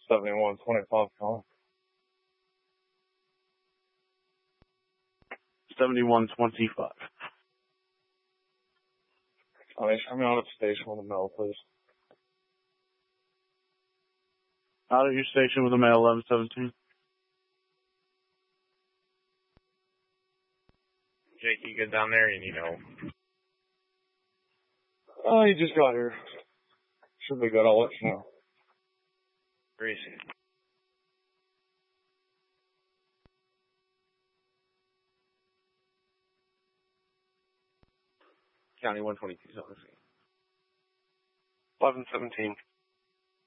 7125 calling. 7125. Show me out at the station with the mail, please. Out at your station with the mail, 1117. Jake, you get down there and you know. Oh, you just got here. Should be good. I'll let you know. Greasy. County 122 is on the scene. 1117.